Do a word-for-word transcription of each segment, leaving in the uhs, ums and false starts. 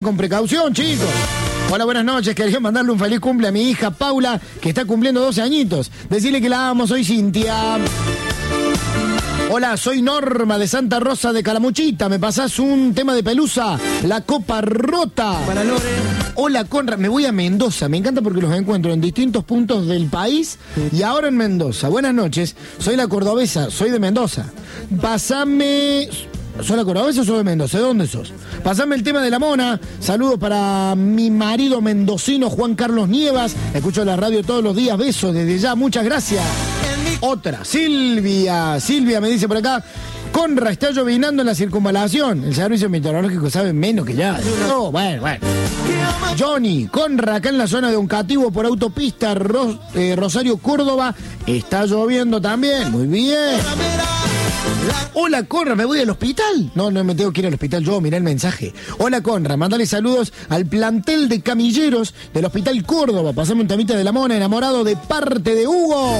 con precaución, chicos. Hola, buenas noches. Quería mandarle un feliz cumple a mi hija Paula, que está cumpliendo doce añitos. Decirle que la amo, soy Cintia. Hola, soy Norma de Santa Rosa de Calamuchita. ¿Me pasás un tema de Pelusa? La copa rota. Para Lore. Hola, Conrad. Me voy a Mendoza. Me encanta porque los encuentro en distintos puntos del país y ahora en Mendoza. Buenas noches. Soy la cordobesa. Soy de Mendoza. Pásame... ¿Soy la cordobesa o soy de Mendoza? ¿De dónde sos? Pasame el tema de la mona. Saludos para mi marido mendocino Juan Carlos Nievas. Escucho la radio todos los días. Besos desde ya. Muchas gracias. Otra. Silvia. Silvia me dice por acá. Conra, está llovinando en la circunvalación. El servicio meteorológico sabe menos que ya. No, bueno, bueno. Johnny, Conra, acá en la zona de Oncativo por autopista Ros, eh, Rosario, Córdoba. Está lloviendo también. Muy bien. Hola, Conra, ¿me voy al hospital? No, no me tengo que ir al hospital yo, mirá el mensaje. Hola, Conra, mandale saludos al plantel de camilleros del Hospital Córdoba. Pasame un temita de la mona, enamorado de parte de Hugo.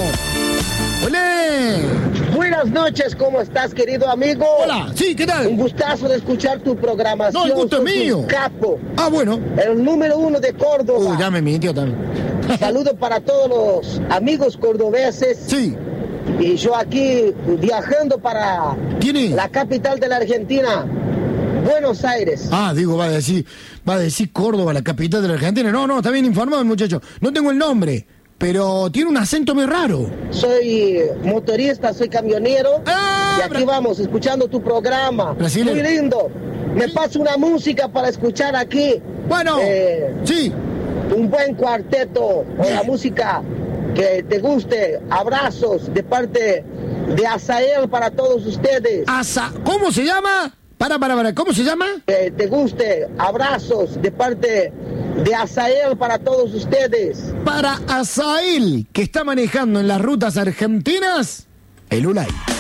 ¡Olé! Buenas noches, ¿cómo estás, querido amigo? Hola, sí, ¿qué tal? Un gustazo de escuchar tu programación. No, el gusto es mío. Capo. Ah, bueno. El número uno de Córdoba. Uy, ya me mintió también. Saludos para todos los amigos cordobeses. Sí. Y yo aquí viajando para ¿Quién la capital de la Argentina, Buenos Aires. Ah, digo, va a decir, va a decir Córdoba, la capital de la Argentina. No, no, está bien informado el muchacho. No tengo el nombre, pero tiene un acento muy raro. Soy motorista, soy camionero. Ah, y aquí bra- vamos, escuchando tu programa. Brasilero. Muy lindo. Me paso una música para escuchar aquí. Bueno, Eh, sí. Un buen cuarteto o la música que te guste. Abrazos de parte de Azael para todos ustedes. Asa, ¿cómo se llama? Para, para, para, ¿cómo se llama? Que te guste. Abrazos de parte de Azael para todos ustedes. Para Azael, que está manejando en las rutas argentinas, el Ulay.